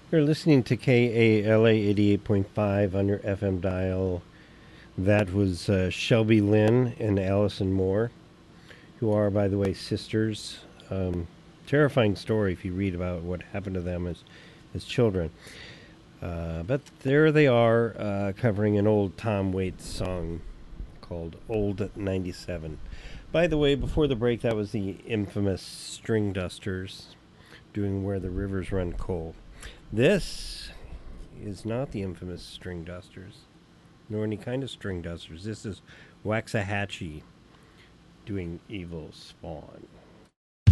You're listening to KALA 88.5 on your FM dial. That was Shelby Lynn and Allison Moore, who are, by the way, sisters. Terrifying story if you read about what happened to them as children. But there they are covering an old Tom Waits song called Old 97. By the way, before the break, that was the infamous String Dusters doing Where the Rivers Run Cold. This is not the infamous String Dusters, nor any kind of String Dusters. This is Waxahachie doing Evil Spawn.